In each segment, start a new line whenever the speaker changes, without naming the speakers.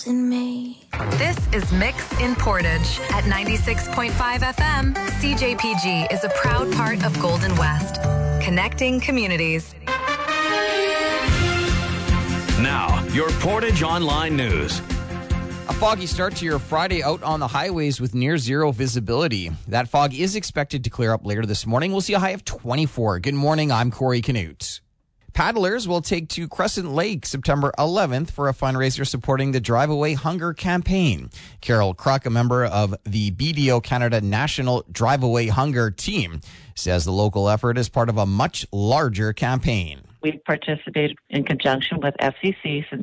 in me.
This is Mix in Portage at 96.5 FM. CJPG is a proud part of Golden West, connecting communities.
Now, your Portage Online News.
A foggy start to your Friday out on the highways with near zero visibility. That fog is expected to clear up later this morning. We'll see a high of 24. Good morning, I'm Corey Canute. Paddlers will take to Crescent Lake September 11th for a fundraiser supporting the Drive Away Hunger campaign. Carol Kruk, a member of the BDO Canada National Drive Away Hunger team, says the local effort is part of a much larger campaign.
We've participated in conjunction with FCC since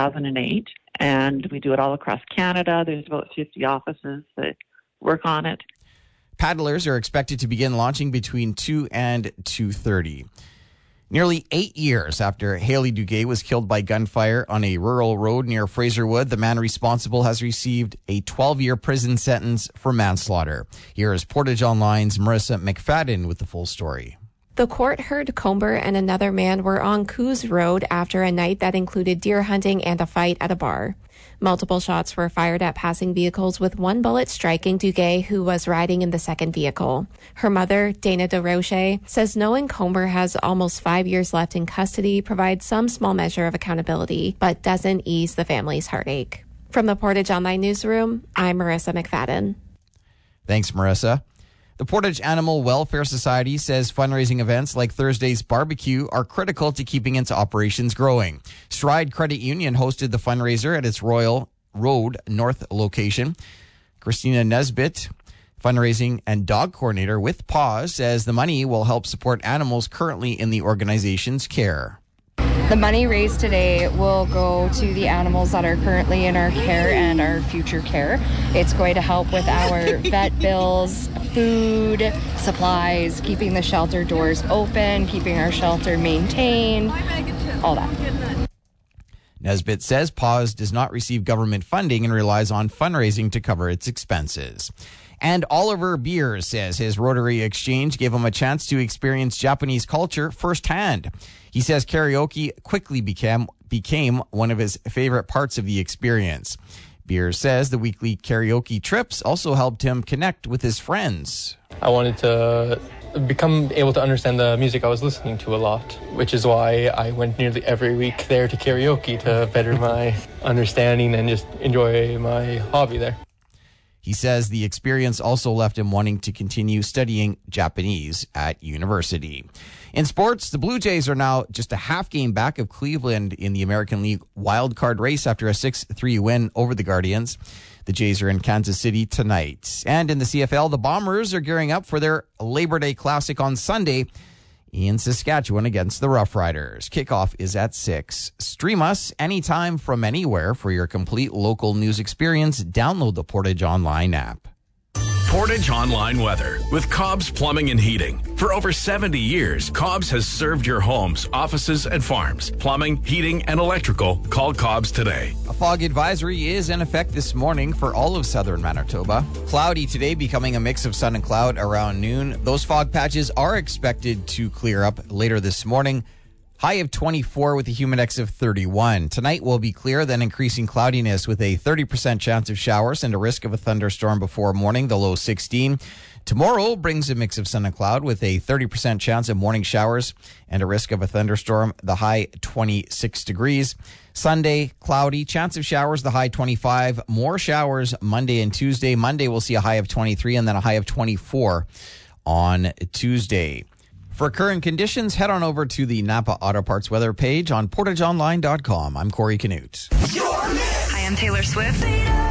2008, and we do it all across Canada. There's about 50 offices that work on it.
Paddlers are expected to begin launching between 2 and 2:30. Nearly 8 years after Haley Duguay was killed by gunfire on a rural road near Fraserwood, the man responsible has received a 12-year prison sentence for manslaughter. Here is Portage Online's Marissa McFadden with the full story.
The court heard Comber and another man were on Coos Road after a night that included deer hunting and a fight at a bar. Multiple shots were fired at passing vehicles, with one bullet striking Duguay, who was riding in the second vehicle. Her mother, Dana DeRoche, says knowing Comber has almost 5 years left in custody provides some small measure of accountability, but doesn't ease the family's heartache. From the Portage Online Newsroom, I'm Marissa McFadden.
Thanks, Marissa. The Portage Animal Welfare Society says fundraising events like Thursday's barbecue are critical to keeping its operations growing. Stride Credit Union hosted the fundraiser at its Royal Road North location. Christina Nesbitt, fundraising and dog coordinator with PAWS, says the money will help support animals currently in the organization's care.
The money raised today will go to the animals that are currently in our care and our future care. It's going to help with our vet bills, food, supplies, keeping the shelter doors open, keeping our shelter maintained, all that.
Nesbitt says PAWS does not receive government funding and relies on fundraising to cover its expenses. And Oliver Beers says his Rotary Exchange gave him a chance to experience Japanese culture firsthand. He says karaoke quickly became one of his favorite parts of the experience. Beers says the weekly karaoke trips also helped him connect with his friends.
I wanted to become able to understand the music I was listening to a lot, which is why I went nearly every week there to karaoke to better my understanding and just enjoy my hobby there.
He says the experience also left him wanting to continue studying Japanese at university. In sports, the Blue Jays are now just a half game back of Cleveland in the American League wildcard race after a 6-3 win over the Guardians. The Jays are in Kansas City tonight. And in the CFL, the Bombers are gearing up for their Labor Day Classic on Sunday in Saskatchewan against the Rough Riders. Kickoff is at 6. Stream us anytime from anywhere for your complete local news experience. Download the Portage Online app.
Portage Online weather with Cobb's Plumbing and Heating. For over 70 years, Cobb's has served your homes, offices, and farms. Plumbing, heating, and electrical. Call Cobb's today.
A fog advisory is in effect this morning for all of southern Manitoba. Cloudy today, becoming a mix of sun and cloud around noon. Those fog patches are expected to clear up later this morning. High of 24 with a humidex of 31. Tonight will be clear, then increasing cloudiness with a 30% chance of showers and a risk of a thunderstorm before morning, the low 16. Tomorrow brings a mix of sun and cloud with a 30% chance of morning showers and a risk of a thunderstorm, the high 26 degrees. Sunday, cloudy, chance of showers, the high 25. More showers Monday and Tuesday. Monday we'll see a high of 23 and then a high of 24 on Tuesday. For current conditions, head on over to the Napa Auto Parts weather page on portageonline.com. I'm Corey Canute.
Hi, I'm Taylor Swift.